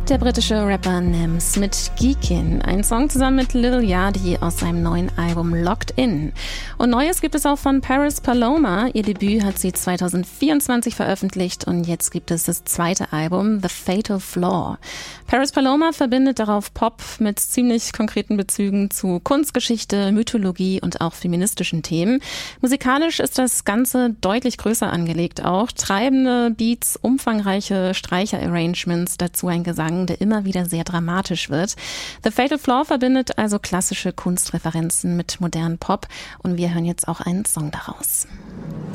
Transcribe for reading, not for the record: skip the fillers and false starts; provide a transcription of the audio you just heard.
Der britische Rapper Nems mit Geekin, ein Song zusammen mit Lil Yachty aus seinem neuen Album Locked In. Und Neues gibt es auch von Paris Paloma. Ihr Debüt hat sie 2024 veröffentlicht und jetzt gibt es das zweite Album The Fatal Flaw. Paris Paloma verbindet darauf Pop mit ziemlich konkreten Bezügen zu Kunstgeschichte, Mythologie und auch feministischen Themen. Musikalisch ist das Ganze deutlich größer angelegt auch. Treibende Beats, umfangreiche Streicher-Arrangements, dazu ein Gesang, der immer wieder sehr dramatisch wird. The Fatal Flaw verbindet also klassische Kunstreferenzen mit modernen Pop und wir hören jetzt auch einen Song daraus.